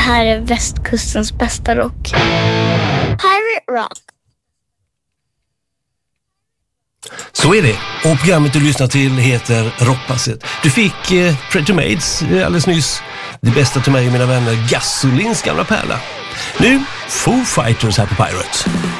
här är västkustens bästa rock. Pirate Rock. Så är det. Och programmet du lyssnar till heter Rockpasset. Du fick Pretty Maids alldeles nyss. Det bästa till mig och mina vänner, Gasolins gamla pärla. Nu Foo Fighters här på Pirate.